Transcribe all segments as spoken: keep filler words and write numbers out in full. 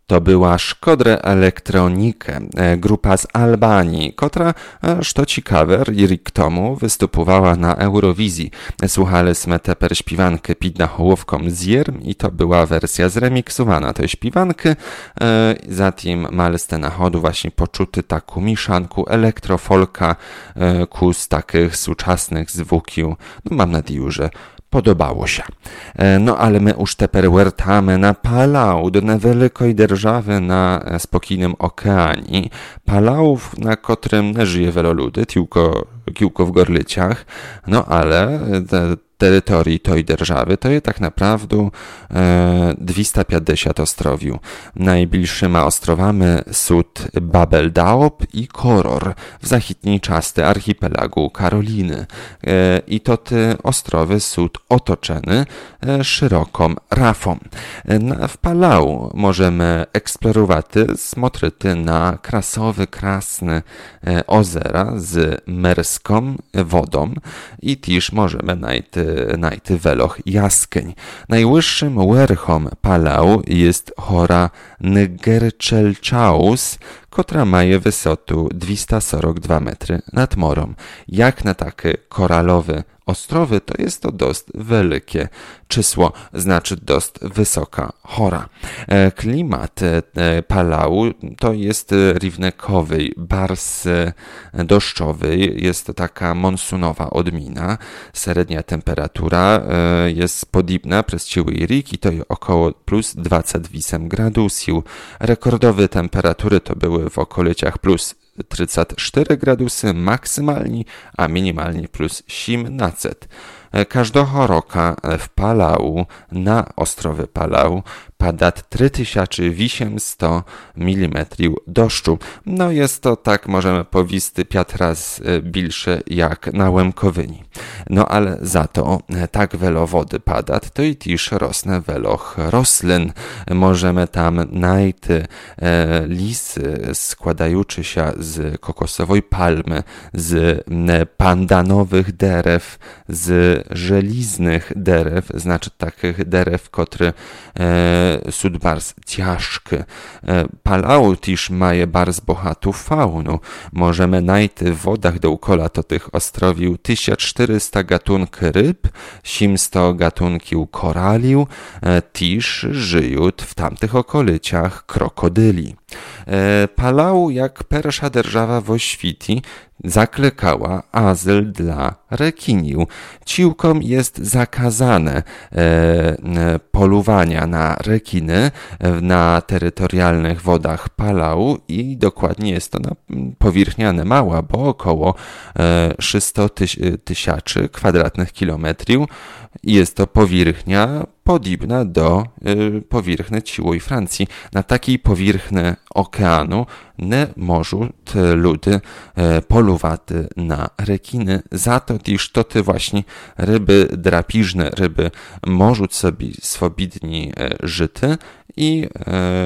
to była Szkodre Elektronikę, grupa z Albanii, która, co ciekawe, rok temu występowała na Eurowizji. Słuchaliśmy teper śpiewankę pod nahołówką Zierm i to była wersja zremiksowana tej śpiewanki. Zatem maliście na chodu właśnie poczuty taką mieszanku elektrofolka ku z takich współczesnych zwukiów. No mam nadzieję, że podobało się. No ale my już teper wracamy na Palau, do niewielkiej держawy na spokojnym okeanie. Palau, na którym nie żyje wielu ludzi, tylko kilku w Gorlicach, no ale te terytorii tej держawy to jest tak naprawdę e, dwieście pięćdziesiąt ostrowiu. Najbliższymi ostrowami są Babel Daob i Koror w zachitniej części archipelagu Karoliny. E, I to te ostrowy są otoczone e, szeroką rafą. E, na, w Palau możemy eksplorować smotryty na krasowy, krasny e, ozera z merską wodą i też możemy znaleźć najty weloch jaskiń. Najwyższym werchom Palau jest hora Ngerczelczaus, która ma wysotę dwieście czterdzieści dwa metry nad morem. Jak na takie koralowe ostrowy, to jest to dość wielkie czysło, znaczy dość wysoka hora. Klimat Palau to jest równekowy, bardzo deszczowy, jest to taka monsunowa odmiana. Średnia temperatura jest podobna przez cały rok i to jest około plus dwadzieścia osiem gradusów. Rekordowe temperatury to były w okolicach plus trzydzieści cztery gradusy maksymalnie, a minimalnie plus siedemnaście. Każdego roku w Palau, na ostrowie Palau, pada trzy tysiące osiemset milimetrów deszczu. No jest to, tak możemy powiedzieć, pięć razy większe jak na Łemkowyni. No ale za to tak wiele wody pada, to i też rosnę weloch roslin. Możemy tam znaleźć e, lisy składające się z kokosowej palmy, z pandanowych derew, z żeliznych derew, znaczy takich derew, które e, są bardzo ciężkie. E, Palau też ma bardzo bogatą faunu. Możemy znaleźć w wodach dookoła to tych ostrowił tysiąc czterysta gatunków ryb, siedemset gatunków koraliów, e, też żyją w tamtych okolicach krokodyli. E, Palau, jak pierwsza держава w świecie, zaklekała azyl dla rekiniów. Ciłkom jest zakazane e, polowania na rekiny na terytorialnych wodach Palau i dokładnie jest to na powierzchnia mała, bo około e, trzysta tysięcy kwadratnych kilometrów. Jest to powierzchnia podobna do y, powierzchni całej Francji. Na takiej powierzchni okeanu nie mogą te ludy y, polować na rekiny. Za to też to te właśnie ryby drapiżne, ryby mogą sobie swobodnie y, żyć i y,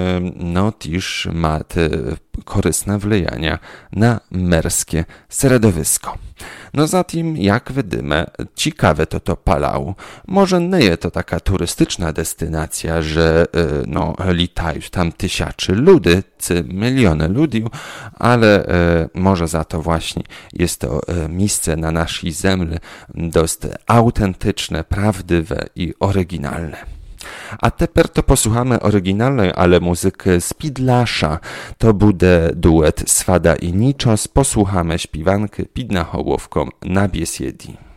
no też ma te korzystne wlejania na merskie środowisko. No zatem, jak widzimy, ciekawe to to Palau. Może nie jest to taka turystyczna destynacja, że no, litają tam tysiące ludzi, czy miliony ludzi, ale e, może za to właśnie jest to e, miejsce na naszej ziemi dość autentyczne, prawdziwe i oryginalne. A teraz to posłuchamy oryginalnej, ale muzyki z Pidlasza. To będzie duet Swada i Niczos. Posłuchamy śpiewanki pod nahołówką na biesiedi.